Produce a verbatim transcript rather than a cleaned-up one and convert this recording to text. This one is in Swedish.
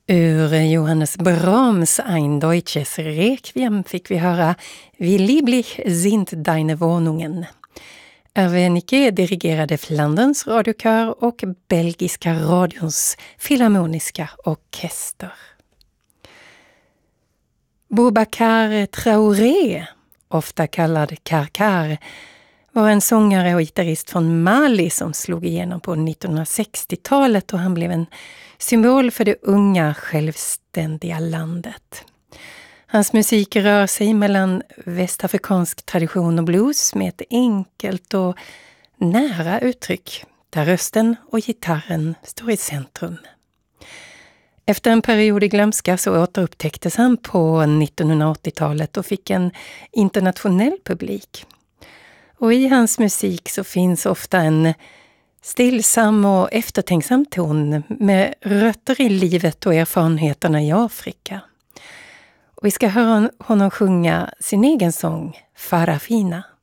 Ur Johannes Brahms Ein Deutsches Requiem fick vi höra Wie lieblich sind deine Wohnungen. Hervé Niquet dirigerade Flanderns radiokör och belgiska radions filharmoniska orkester. Boubacar Traoré, ofta kallad Karkar, var en sångare och gitarrist från Mali som slog igenom på nittonhundrasextiotalet och han blev en symbol för det unga självständiga landet. Hans musik rör sig mellan västafrikansk tradition och blues med ett enkelt och nära uttryck där rösten och gitarren står i centrum. Efter en period i glömska så återupptäcktes han på nittonhundraåttiotalet och fick en internationell publik. Och i hans musik så finns ofta en stillsam och eftertänksam ton med rötter i livet och erfarenheterna i Afrika. Och vi ska höra honom sjunga sin egen sång, Farafina.